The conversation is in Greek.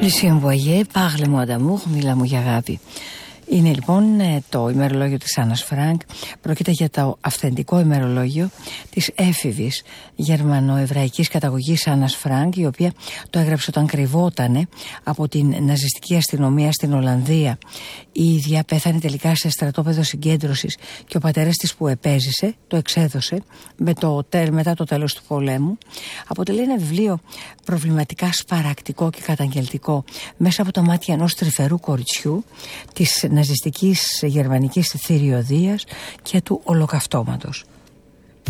Lucien Boyer, Parle-moi d'amour, μίλα μου για αγάπη. Είναι λοιπόν το ημερολόγιο της Άννας Φρανκ. Πρόκειται για το αυθεντικό ημερολόγιο της έφηβης γερμανοεβραϊκής καταγωγής Άννας Φρανκ, η οποία το έγραψε όταν κρυβότανε από την ναζιστική αστυνομία στην Ολλανδία. Η ίδια πέθανε τελικά σε στρατόπεδο συγκέντρωσης και ο πατέρας της που επέζησε το εξέδωσε μετά το τέλος του πολέμου. Αποτελεί ένα βιβλίο προβληματικά σπαρακτικό και καταγγελτικό μέσα από τα μάτια ενός τρυφερού κοριτσιού της ναζιστικής γερμανικής θηριωδίας και του ολοκαυτώματος.